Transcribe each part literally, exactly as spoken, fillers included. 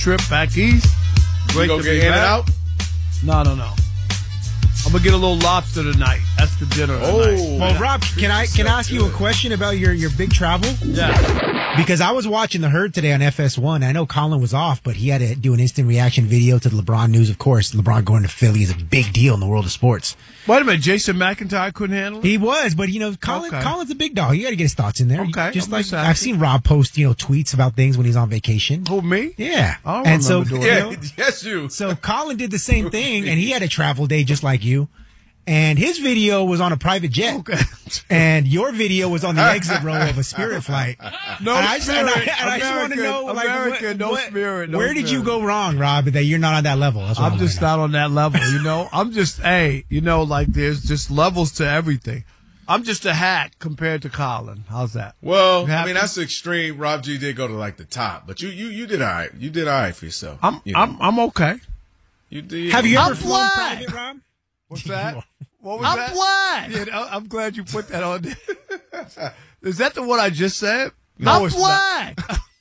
trip back east. Great You gonna to get be in and back. out? No, no, no. I'm gonna get a little lobster tonight. That's the dinner tonight. Oh. Well, Rob, can I can I ask you a question about your, your big travel? Yeah. Because I was watching the herd today on F S one. I know Colin was off, but he had to do an instant reaction video to the LeBron news. Of course, LeBron going to Philly is a big deal in the world of sports. Wait a minute. Jason McIntyre couldn't handle it? He was, but you know, Colin Okay. Colin's a big dog. You got to get his thoughts in there. Okay, Just I'm like just I've asking. seen Rob post, you know, tweets about things when he's on vacation. Who, me? Yeah. I don't and so, remember doing you Yeah, know, yes, you. so Colin did the same thing, and he had a travel day just like you. And his video was on a private jet. Okay. And your video was on the exit row of a Spirit flight. No and I just, and I, spirit. and I just want to American- know, like, American, what, no what- spirit, no where did you spirit. go wrong, Rob, that you're not on that level? That's what I I'm wanna just know. not on that level, you know? I'm just, hey, you know, like there's just levels to everything. I'm just a hack compared to Colin. How's that? Well, You I happy? mean, that's extreme. Rob G did go to like the top, but you you, you did all right. You did all right for yourself. I'm, you know. I'm, I'm okay. You did. Have you I'm ever flown black. private, Rob? What's that? What was I'm that? black. Yeah, I- I'm glad you put that on there. Is that the one I just said? No, I'm it's black.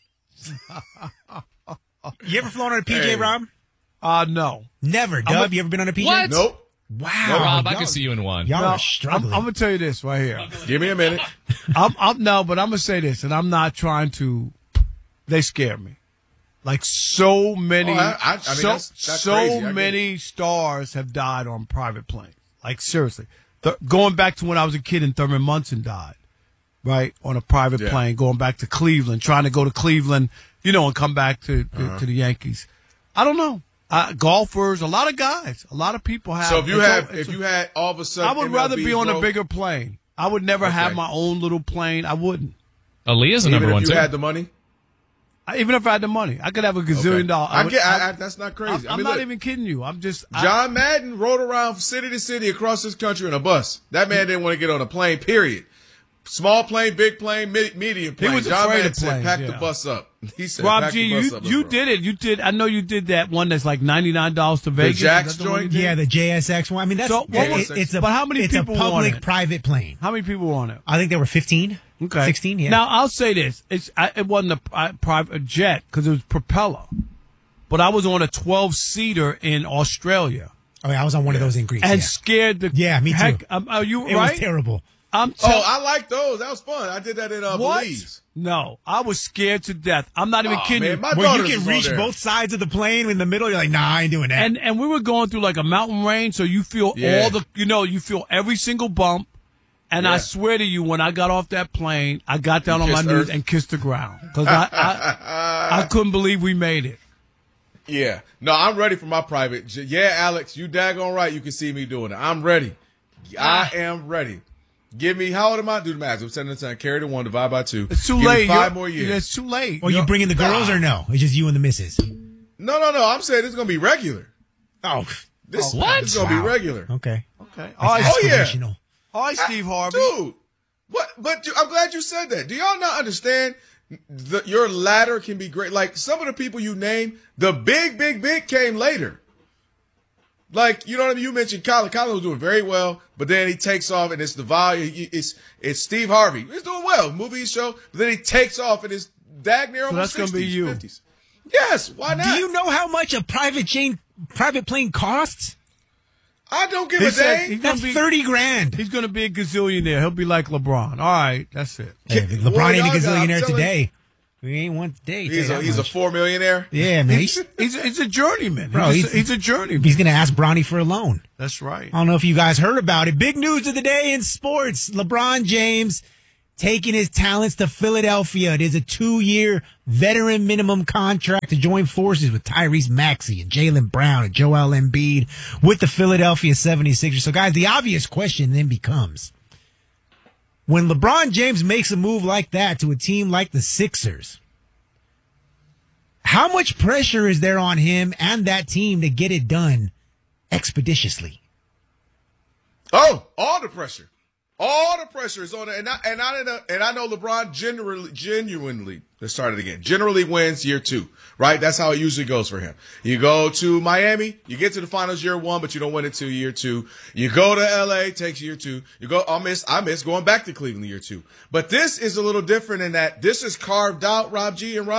You ever flown on a P J, Hey. Rob? not. Uh, no. Never. Dub, you ever been on a P J? What? Nope. Wow. Rob, I y'all- can see you in one. Y'all No, are I'm, struggling. I'm gonna tell you this right here. Give me a minute. I'm, I'm no, but I'm gonna say this, and I'm not trying to. They scare me. Like so many, Oh, I- I- I mean, so, that's- that's so crazy. I get many stars have died on private planes. Like seriously, Th- going back to when I was a kid and Thurman Munson died, right, on a private Yeah. plane, going back to Cleveland, trying to go to Cleveland, you know, and come back to to, Uh-huh. to the Yankees. I don't know. Uh, golfers, a lot of guys, a lot of people have. So if you it's have, all- it's if a- you had all of a sudden, I would M L rather B be on a broke, bigger plane. I would never have Okay. my own little plane. I wouldn't. Aaliyah's the even number if one you too. had the money. I, even if I had the money, I could have a gazillion Okay. dollars. I would- get. I, I- I, that's not crazy. I'm, I mean, not look, even kidding you. I'm just I- John Madden rode around from city to city across this country in a bus. That man didn't want to get on a plane. Period. Small plane, big plane, mid, medium plane. was John afraid Madden of said, planes, "Pack yeah. the bus up." He said, Rob "Pack G, the bus you up." you bro. did it. You did. I know you did that one that's like ninety nine dollars to Vegas. Is Jack's that the one you joint? did? Yeah, the J S X one. I mean, that's So, what it- was- it's a but how many it's people a were on public it? private plane. How many people were on it? I think there were fifteen. Okay, sixteen. Yeah. Now I'll say this: it's I, it wasn't a, a private jet because it was propeller, but I was on a twelve seater in Australia oh, yeah, I was on one of those in Greece. and yeah. scared the Yeah, me too. heck. Um, are you It right? was terrible. I'm Oh, tell- I like those. That was fun. I did that in uh, what? Belize. No, I was scared to death. I'm not even Oh, kidding man, you. my Where you daughters can was on reach there. both sides of the plane in the middle. You're like, nah, I ain't doing that. And and we were going through like a mountain range, so you feel Yeah. all the you know you feel every single bump. And I Yeah. swear to you, when I got off that plane, I got down You on my kissed knees Earth? and kissed the ground because I, I I couldn't believe we made it. Yeah. No, I'm ready for my private. jet. Yeah, Alex, you daggone right. You can see me doing it. I'm ready. I am ready. Give me, how old am I? Do the math. I'm seven to ten. Carry the one, divide by two. It's too Give me late. five You're- more years. It's too late. Or you bringing the girls or no? It's just you and the missus. No, no, no. I'm saying it's going to be regular. Oh, This, what? this is going to Wow. be regular. okay. Okay. All right, Oh, yeah. Aspirational. all right, Steve Harvey. Dude, what? But you- I'm glad you said that. Do y'all not understand? The, your ladder can be great. Like some of the people you name, the big, big, big came later. Like, you know what I mean? You mentioned Colin. Colin was doing very well, but then he takes off and it's the volume. It's it's Steve Harvey. He's doing well, movie show, but then he takes off and it's dag near almost that's gonna be sixties, you. fifties. Yes, why not? Do you know how much a private chain, private plane costs? I don't give He a said dang. he's gonna That's be thirty grand. he's going to be a gazillionaire. He'll be like LeBron. All right, that's it. Hey, Well, LeBron ain't a y'all got- I'm gazillionaire telling- today. We ain't one today. tell you He's a that he's a much. four millionaire. Yeah, man. He's, He's a, he's a journeyman. Bro, he's, a, he's- he's a journeyman. he's gonna ask Bronny for a loan. That's right. I don't know if you guys heard about it. Big news of the day in sports. LeBron James taking his talents to Philadelphia. It is a two-year veteran minimum contract to join forces with Tyrese Maxey and Jaylen Brown and Joel Embiid with the Philadelphia seventy-sixers. So, guys, the obvious question then becomes, when LeBron James makes a move like that to a team like the Sixers, how much pressure is there on him and that team to get it done expeditiously? Oh, all the pressure. All the pressure is on it. And I, and I, and I know LeBron generally, genuinely, let's start it again, generally wins year two, right? That's how it usually goes for him. You go to Miami, you get to the finals year one, but you don't win it till year two. You go to L A, takes year two. You go, I miss, I miss going back to Cleveland year two. But this is a little different in that this is carved out, Rob G and Rob,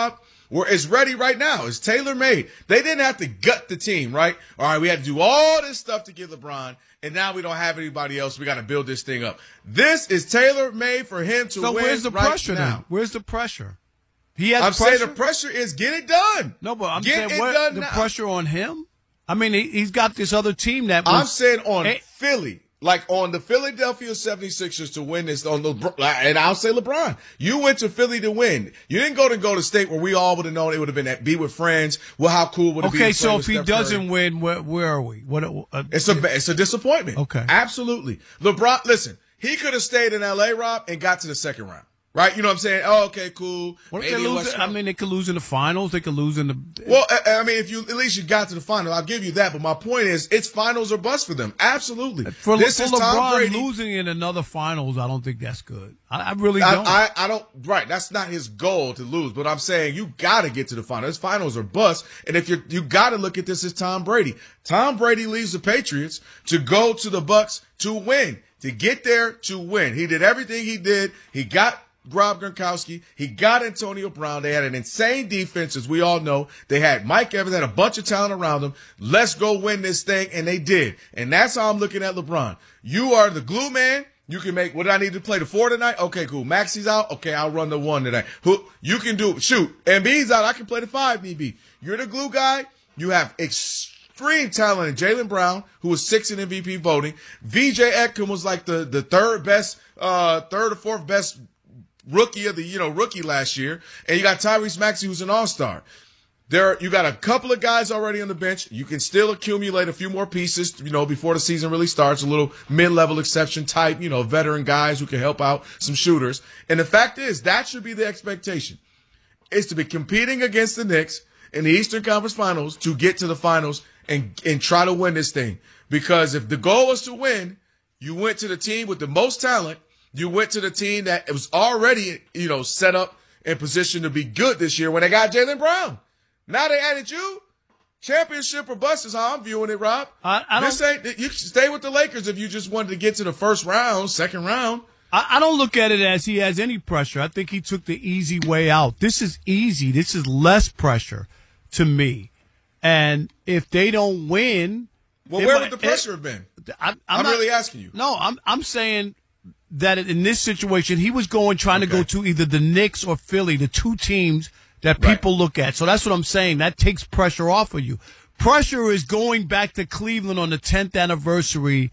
where it's ready right now. It's tailor-made. They didn't have to gut the team, right? All right, we had to do all this stuff to get LeBron, and now we don't have anybody else. We got to build this thing up. This is tailor-made for him to so win where's the right pressure now. then? Where's the pressure? He has I'm pressure? saying the pressure is get it done. No, but I'm get saying it what, done the now. pressure on him? I mean, he, he's got this other team that was, I'm saying on Eh, Philly, like on the Philadelphia seventy-sixers to win this on the, and I'll say LeBron. You went to Philly to win. You didn't go to Golden State where we all would have known it would have been at be with friends. Well, how cool would it be? Okay, to play so with if he Steph doesn't Curry? win, where, where are we? What? Uh, It's a it's a disappointment. Okay. Absolutely. LeBron, listen, he could have stayed in L A, Rob, and got to the second round. Right? You know what I'm saying? Oh, okay, cool. What if Maybe they lose? West it? I mean, they could lose in the finals. They could lose in the. Well, I, I mean, if you at least you got to the final, I'll give you that. But my point is, it's finals or bust for them. Absolutely. For, this for is LeBron Tom Brady. losing in another finals, I don't think that's good. I, I really I, don't. I, I don't. Right, that's not his goal to lose. But I'm saying you got to get to the finals. Finals or bust. And if you you got to look at this as Tom Brady. Tom Brady leaves the Patriots to go to the Bucks to win, to get there to win. He did everything he did. He got Rob Gronkowski. He got Antonio Brown. They had an insane defense, as we all know. They had Mike Evans, had a bunch of talent around them. Let's go win this thing, and they did. And that's how I'm looking at LeBron. You are the glue man. You can make, what do I need to play, the four tonight? Okay, cool. Maxi's out. Okay, I'll run the one tonight. Who you can do, shoot. Embiid's out. I can play the five, need be. You're the glue guy. You have extreme talent in Jaylen Brown, who was sixth in M V P voting. V J Ekman was like the, the third best, uh, third or fourth best rookie of the, you know, rookie last year. And you got Tyrese Maxey, who's an all-star. There, you got a couple of guys already on the bench. You can still accumulate a few more pieces, you know, before the season really starts. A little mid-level exception type, you know, veteran guys who can help out some shooters. And the fact is, that should be the expectation, is to be competing against the Knicks in the Eastern Conference Finals to get to the finals and, and try to win this thing. Because if the goal was to win, you went to the team with the most talent. You went to the team that was already, you know, set up in position to be good this year when they got Jaylen Brown. Now they added you. Championship or bust is how I'm viewing it, Rob. I, I this don't. ain't, you should stay with the Lakers if you just wanted to get to the first round, second round. I, I don't look at it as he has any pressure. I think he took the easy way out. This is easy. This is less pressure to me. And if they don't win, Well, it where might- would the pressure it- have been? I, I'm, I'm not- really asking you. No, I'm I'm saying that in this situation, he was going trying to go Okay. to either the Knicks or Philly, the two teams that Right. people look at. So that's what I'm saying. That takes pressure off of you. Pressure is going back to Cleveland on the tenth anniversary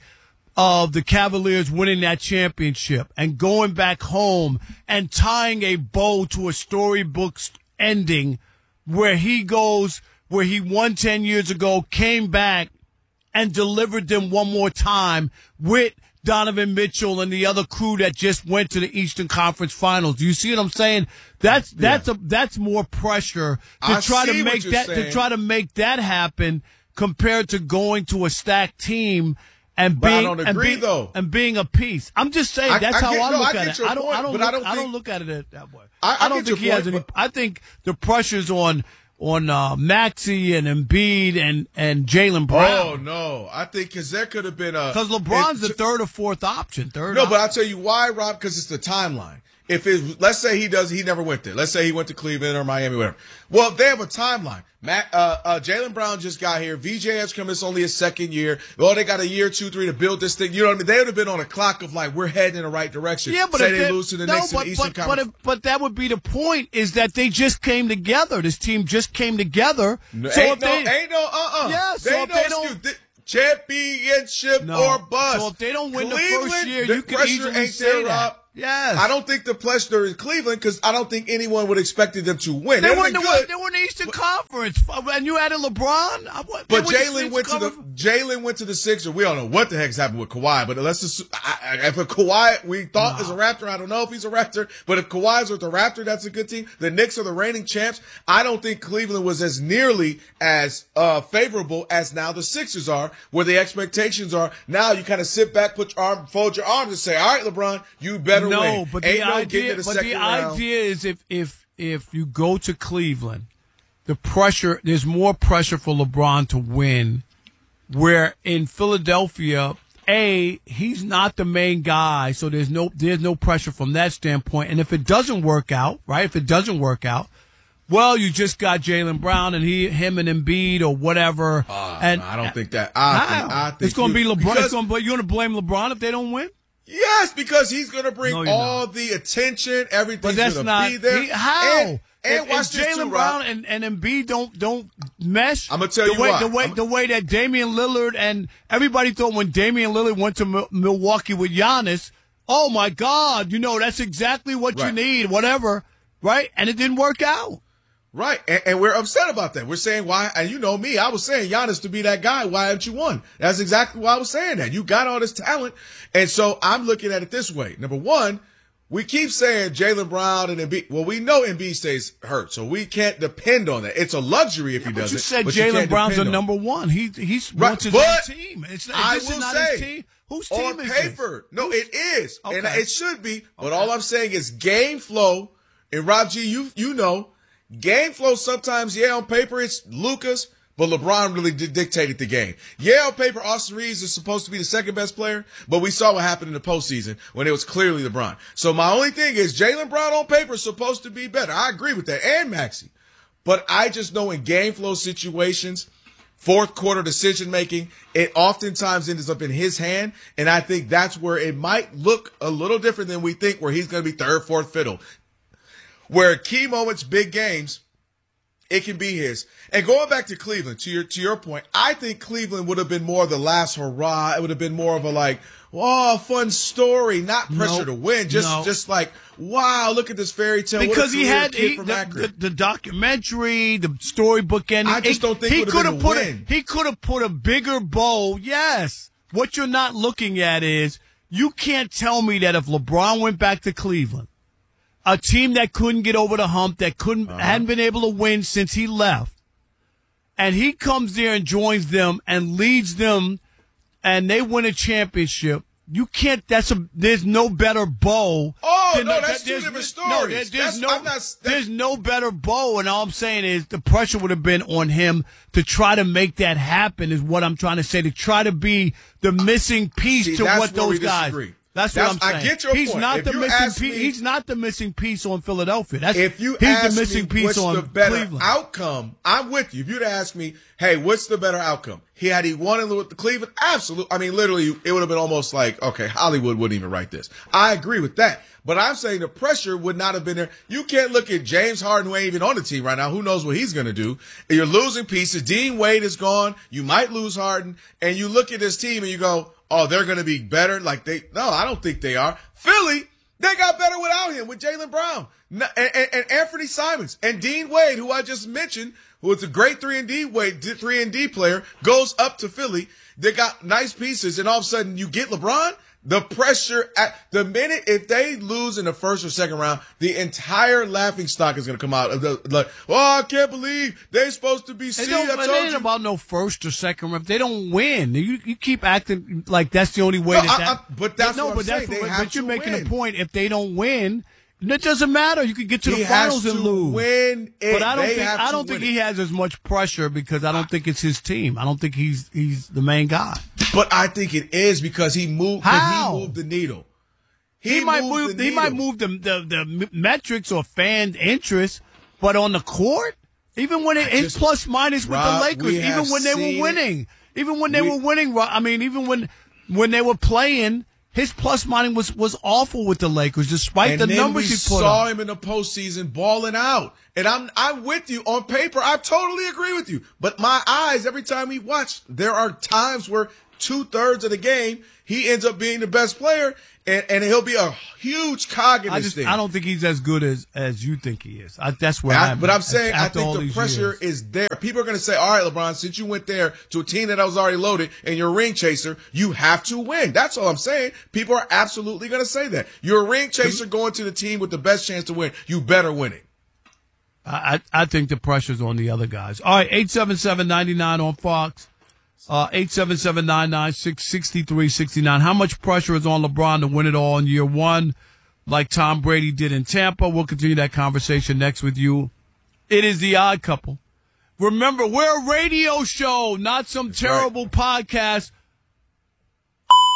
of the Cavaliers winning that championship and going back home and tying a bow to a storybook ending where he goes, where he won ten years ago, came back and delivered them one more time with Donovan Mitchell and the other crew that just went to the Eastern Conference Finals. Do you see what I'm saying? That's that's Yeah. a that's more pressure to I try to see what make you're that to saying. try to make that happen compared to going to a stacked team and But I being don't and agree, being, though. and being a piece. I'm just saying I- that's I how get- I no, look I at get it. your I don't point, I don't but look, I don't I don't think- look at it that way. I- I I don't get think your he has point, any. but- I think the pressure's on on uh, Maxey and Embiid and and Jaylen Brown. Oh, no. I think because there could have been a. Because LeBron's it- the third or fourth option. Third. No, option. but I'll tell you why, Rob, because it's the timeline. If it, let's say he does, he never went there. Let's say he went to Cleveland or Miami, whatever. Well, they have a timeline. Matt, uh, uh, Jaylen Brown just got here. V J has come. It's only his second year. Well, they got a year, two, three to build this thing. You know what I mean? They would have been on a clock of like, we're heading in the right direction. Yeah, but say if they lose to the no, Knicks but, in the Eastern but, but, Conference. if, but that would be the point is that they just came together. This team just came together. No, so ain't if no, they, ain't no, uh-uh. Yeah, so they if no they excuse. don't- Th- Championship No. or bust. So if they don't win the Cleveland, first year, the you can pressure easily ain't say there, that. Rob. Yes. I don't think the pressure in Cleveland because I don't think anyone would have expected them to win. They They've were in been the good. they were in the Eastern Conference, and you added LeBron. I, what, But they were in Jalen Eastern went to the Conference. Jalen went to the Sixers. We don't know what the heck's happened with Kawhi, but let's just I, I, if a Kawhi we thought is a Raptor, I don't know if he's a Raptor, but if Kawhi's with the Raptor, that's a good team. The Knicks are the reigning champs. I don't think Cleveland was as nearly as uh, favorable as now the Sixers are, where the expectations are. Now you kind of sit back, put your arm, fold your arms, and say, "All right, LeBron, you better No, win." but Ain't the no idea, getting to the but second the round. idea is if if if you go to Cleveland, the pressure there's more pressure for LeBron to win. Where in Philadelphia, A, he's not the main guy, so there's no there's no pressure from that standpoint. And if it doesn't work out, right? If it doesn't work out, well, you just got Jaylen Brown and he, him and Embiid or whatever. Uh, and no, I don't think that. I think, I think it's going to be you- LeBron. because- It's gonna, you're going to blame LeBron if they don't win? Yes, because he's going to bring No, you're all not. the attention. Everything's But that's going not to be there. he, how. And, and if, watch if this Jaylen too, Brown Rob. and, and Embiid don't don't mesh. I'ma tell the you way, why. The way I'm- the way that Damian Lillard and everybody thought when Damian Lillard went to Mil- Milwaukee with Giannis, oh my God, you know that's exactly what you Right. need, whatever, right? And it didn't work out. Right, and, and we're upset about that. We're saying why, and you know me, I was saying Giannis to be that guy. Why haven't you won? That's exactly why I was saying that. You got all this talent, and so I'm looking at it this way. Number one, we keep saying Jaylen Brown and Embiid. Well, we know Embiid stays hurt, so we can't depend on that. It's a luxury if he But doesn't. you said but you Jaylen can't Brown's a depend on it. number one. He he's Right, wants his but own team. It's, I this will is not say, his team. Whose team on is paper, this? no, it is, and Okay. it should be. But Okay. all I'm saying is game flow. And Rob G, you you know, game flow. Sometimes, yeah, on paper it's Lucas, but LeBron really di- dictated the game. Yeah, on paper, Austin Reeves is supposed to be the second best player, but we saw what happened in the postseason when it was clearly LeBron. So my only thing is Jaylen Brown on paper is supposed to be better. I agree with that, and Maxey. But I just know in game flow situations, fourth quarter decision making, it oftentimes ends up in his hand. And I think that's where it might look a little different than we think, where he's going to be third, fourth fiddle. Where key moments, big games, it can be his. And going back to Cleveland, to your to your point, I think Cleveland would have been more of the last hurrah. It would have been more of a like, oh, fun story, not pressure No, to win. Just no. just like, wow, look at this fairy tale. What a Because he career had kid he, from the, Akron. the, the documentary, the storybook ending. I just don't think he it would've could been have a put win. a, he could have put a bigger bow. Yes. What you're not looking at is you can't tell me that if LeBron went back to Cleveland, a team that couldn't get over the hump, that couldn't Uh-huh. hadn't been able to win since he left, and he comes there and joins them and leads them, and they win a championship. You can't. That's a. There's no better bow. Oh, than no, the- that's two there's- different No, there- stories. there's That's- no. I'm not- that's- there's no better bow, and all I'm saying is the pressure would have been on him to try to make that happen. Is what I'm trying to say. To try to be the missing piece See, to that's what where we those guys. disagree. That's, That's- what I'm I saying. get your he's point. not If the you missing ask piece. me- He's not the missing piece on Philadelphia. That's If you he's ask the missing me piece what's on the better Cleveland. outcome, I'm with you. If you'd ask me, hey, what's the better outcome? He had he won in with the Cleveland, absolutely. I mean, literally, it would have been almost like, okay, Hollywood wouldn't even write this. I agree with that. But I'm saying the pressure would not have been there. You can't look at James Harden, who ain't even on the team right now. Who knows what he's going to do? You're losing pieces. Dean Wade is gone. You might lose Harden. And you look at this team and you go, oh, they're going to be better. Like they, no, I don't think they are. Philly, they got better without him, with Jaylen Brown and, and, and Anthony Simons and Dean Wade, who I just mentioned, who was a great three and D Wade, three and D player, goes up to Philly. They got nice pieces, and all of a sudden you get LeBron. The pressure at the minute, if they lose in the first or second round, the entire laughing stock is going to come out. Like, oh, I can't believe they're supposed to be They seed. don't, I it told ain't you. about no first or second round. They don't win. You you keep acting like that's the only way No, that. I- that I- but that's no, what I'm but that's saying. They what- have but you're to making win. a point. If they don't win, it doesn't matter. You could get to He the has finals to and lose. win it. But I don't They think have I to don't think win he it. has as much pressure because I don't think it's his team. I don't think he's he's the main guy. But I think it is because he moved. How? He moved the needle. He, might moved move. the He might needle. move the, the the metrics or fan interest, but on the court, even when it, his just- plus minus with Rob, the Lakers, we even have when they seen were winning, even when they We- were winning, Ro- I mean, even when when they were playing, his plus minus was was awful with the Lakers, despite And the then numbers we he put saw up. him in the postseason balling out. And I'm I'm with you on paper. I totally agree with you. But my eyes, every time we watch, there are times where two thirds of the game he ends up being the best player, and, and he'll be a huge cog in I this just thing. I don't think he's as good as as you think he is. I, that's where I- I'm. but I'm at, saying I after all think the these pressure years. is there. People are going to say, all right, LeBron, since you went there to a team that was already loaded and you're a ring chaser, you have to win. That's all I'm saying. People are absolutely going to say that. You're a ring chaser going to the team with the best chance to win. You better win it. I, I I think the pressure's on the other guys. All right, eight seven seven, nine nine on Fox. Uh, eight seven seven, nine nine six, six three six nine. How much pressure is on LeBron to win it all in year one, like Tom Brady did in Tampa? We'll continue that conversation next with you. It is The Odd Couple. Remember, we're a radio show, not some terrible podcast.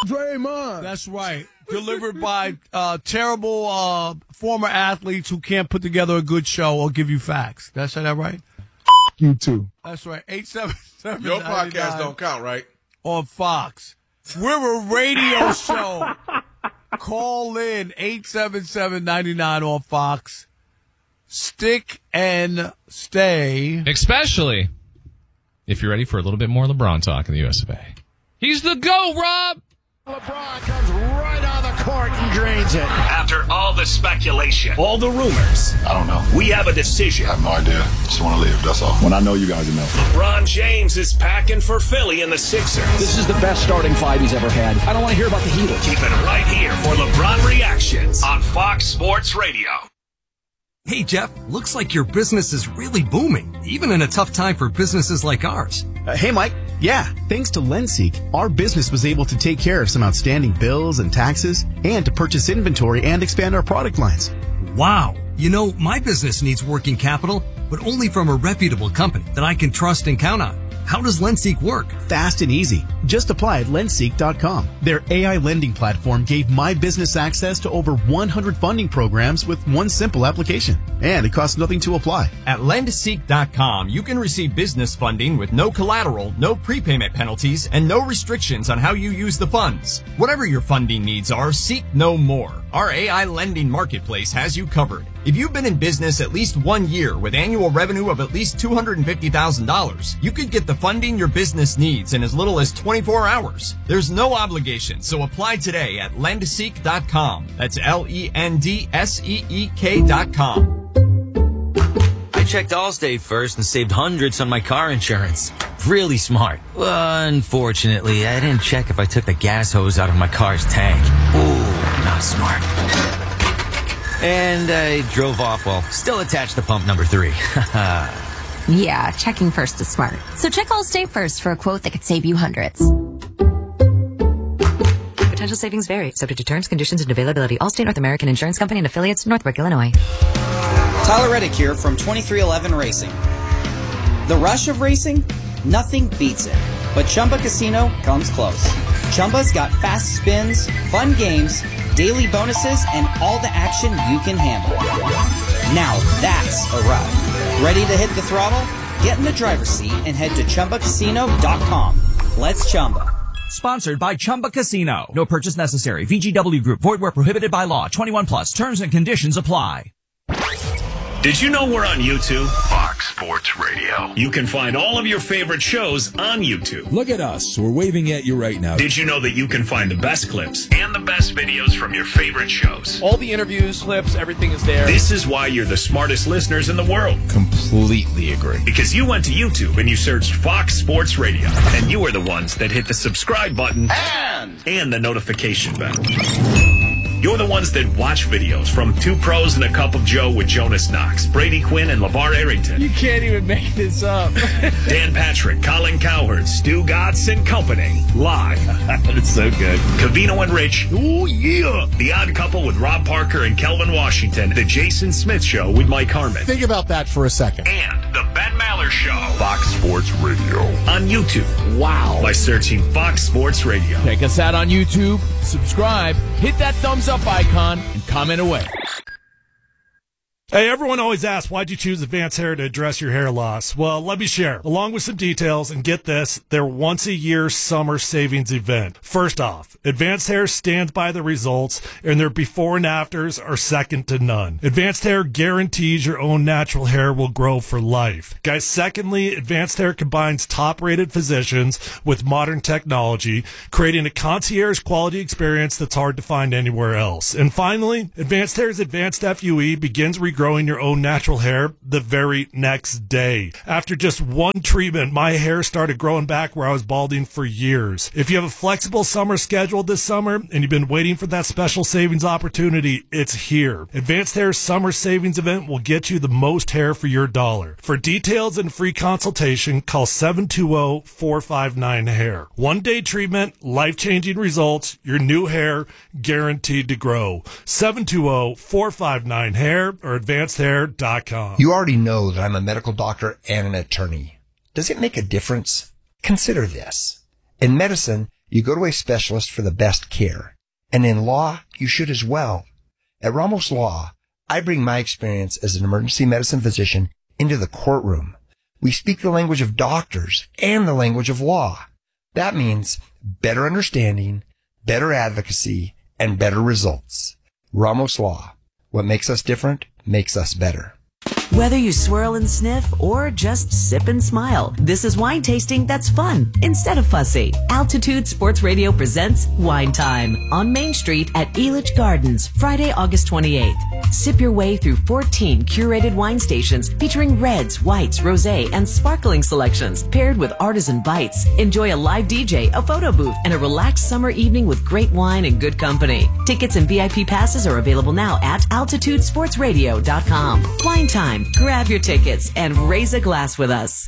Draymond. That's right. Delivered by uh, terrible uh, former athletes who can't put together a good show or give you facts. That's that right? You too. That's right. eight seven seven Your podcast don't count, right? On Fox. We're a radio show. Call in eight seven seven, nine nine on Fox. Stick and stay. Especially if you're ready for a little bit more LeBron talk in the U S of A. He's the GOAT, Rob! LeBron comes right on the court and drains it. After all the speculation, all the rumors, I don't know. we have a decision. I have no idea. Just want to live, that's all. When I know you guys are know. LeBron James is packing for Philly and the Sixers. This is the best starting five he's ever had. I don't want to hear about the Heat. Keep it right here for LeBron Reactions on Fox Sports Radio. Hey, Jeff, looks like your business is really booming, even in a tough time for businesses like ours. Uh, hey, Mike. Yeah, thanks to LendSeek, our business was able to take care of some outstanding bills and taxes and to purchase inventory and expand our product lines. Wow. You know, my business needs working capital, but only from a reputable company that I can trust and count on. How does LendSeek work? Fast and easy. Just apply at lendseek dot com. Their A I lending platform gave my business access to over one hundred funding programs with one simple application. And it costs nothing to apply. At lendseek dot com, you can receive business funding with no collateral, no prepayment penalties, and no restrictions on how you use the funds. Whatever your funding needs are, seek no more. Our A I lending marketplace has you covered. If you've been in business at least one year with annual revenue of at least two hundred fifty thousand dollars, you could get the funding your business needs in as little as twenty-four hours. There's no obligation, so apply today at lendseek dot com. That's L E N D S E E K dot com. I checked Allstate first and saved hundreds on my car insurance. Really smart. Unfortunately, I didn't check if I took the gas hose out of my car's tank. Ooh, not smart. And I drove off while still attached to pump number three. Yeah, checking first is smart. So check Allstate first for a quote that could save you hundreds. Potential savings vary, subject to terms, conditions, and availability. Allstate North American Insurance Company and affiliates, Northbrook, Illinois. Tyler Reddick here from twenty-three eleven Racing. The rush of racing? Nothing beats it. But Chumba Casino comes close. Chumba's got fast spins, fun games, daily bonuses, and all the action you can handle. Now that's a ride. Ready to hit the throttle? Get in the driver's seat and head to chumba casino dot com. Let's Chumba. Sponsored by Chumba Casino. No purchase necessary. V G W Group. Void where prohibited by law. twenty-one plus. Terms and conditions apply. Did you know we're on YouTube? Fox Sports Radio. You can find all of your favorite shows on YouTube. Look at us. We're waving at you right now. Did you know that you can find the best clips and the best videos from your favorite shows? All the interviews, clips, everything is there. This is why you're the smartest listeners in the world. Completely agree. Because you went to YouTube and you searched Fox Sports Radio. And you were the ones that hit the subscribe button and, and the notification bell. You're the ones that watch videos from Two Pros and a Cup of Joe with Jonas Knox, Brady Quinn, and LeVar Arrington. You can't even make this up. Dan Patrick, Colin Cowherd, Stu Gotts and Company. Live. That's so good. Cavino and Rich. Ooh, yeah. The Odd Couple with Rob Parker and Kelvin Washington. The Jason Smith Show with Mike Harmon. Think about that for a second. And the Ben Maller Show. Fox Sports Radio. On YouTube. Wow. By searching Fox Sports Radio. Check us out on YouTube. Subscribe. Hit that thumbs up icon and comment away. Hey, everyone always asks, why'd you choose Advanced Hair to address your hair loss? Well, let me share. Along with some details, and get this, their once-a-year summer savings event. First off, Advanced Hair stands by the results, and their before and afters are second to none. Advanced Hair guarantees your own natural hair will grow for life. Guys, secondly, Advanced Hair combines top-rated physicians with modern technology, creating a concierge-quality experience that's hard to find anywhere else. And finally, Advanced Hair's Advanced F U E begins regrowing growing your own natural hair the very next day. After just one treatment, my hair started growing back where I was balding for years. If you have a flexible summer schedule this summer and you've been waiting for that special savings opportunity, it's here. Advanced Hair's summer savings event will get you the most hair for your dollar. For details and free consultation, call seven two zero, four five nine, hair. One day treatment, life-changing results, your new hair guaranteed to grow. seven two zero, four five nine, hair or advanced hair dot com. You already know that I'm a medical doctor and an attorney. Does it make a difference? Consider this. In medicine, you go to a specialist for the best care. And in law, you should as well. At Ramos Law, I bring my experience as an emergency medicine physician into the courtroom. We speak the language of doctors and the language of law. That means better understanding, better advocacy, and better results. Ramos Law. What makes us different makes us better. Whether you swirl and sniff or just sip and smile, this is wine tasting that's fun instead of fussy. Altitude Sports Radio presents Wine Time on Main Street at Elitch Gardens, Friday, August twenty-eighth. Sip your way through fourteen curated wine stations featuring reds, whites, rosé, and sparkling selections paired with artisan bites. Enjoy a live D J, a photo booth, and a relaxed summer evening with great wine and good company. Tickets and V I P passes are available now at altitude sports radio dot com. Wine Time. Grab your tickets and raise a glass with us.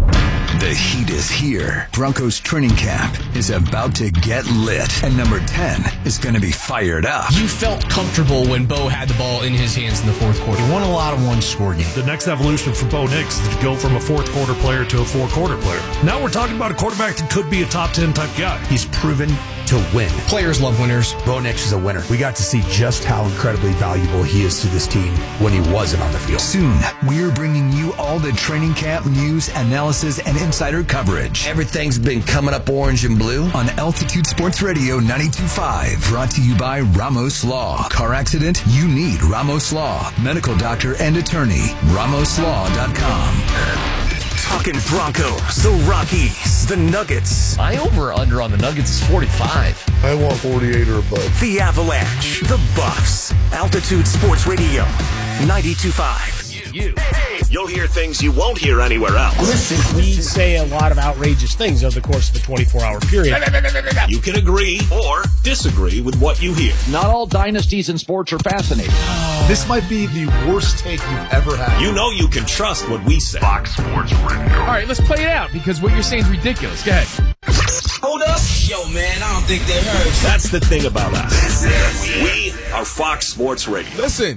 The heat is here. Broncos training camp is about to get lit. And number ten is going to be fired up. You felt comfortable when Bo had the ball in his hands in the fourth quarter. He won a lot of one-score games. The next evolution for Bo Nix is to go from a fourth-quarter player to a four-quarter player. Now we're talking about a quarterback that could be a top ten type guy. He's proven to win. Players love winners. Bo Nix is a winner. We got to see just how incredibly valuable he is to this team when he wasn't on the field. Soon, we're bringing you all the training camp news, analysis, and insider coverage. Everything's been coming up orange and blue on Altitude Sports Radio ninety-two point five. Brought to you by Ramos Law. Car accident? You need Ramos Law. Medical doctor and attorney. ramos law dot com. Talking Broncos, the Rockies, the Nuggets. My over-under on the Nuggets is forty-five. I want forty-eight or above. The Avalanche, the Buffs. Altitude Sports Radio ninety-two point five. You. You'll hear things you won't hear anywhere else. Listen, we say a lot of outrageous things over the course of a twenty-four hour period. You can agree or disagree with what you hear. Not all dynasties in sports are fascinating. This might be the worst take you've ever had. You know you can trust what we say. Fox Sports Radio. All right, let's play it out because what you're saying is ridiculous. Go ahead. Hold up. Yo, man, I don't think they heard you. That's the thing about us. We are Fox Sports Radio. Listen.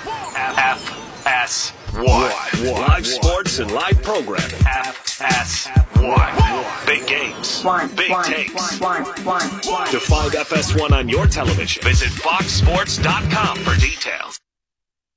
F S one. Live sports and live programming. F S one. Big games. One, Big one, takes. one, one, one, one. To find F S one on your television, visit fox sports dot com for details.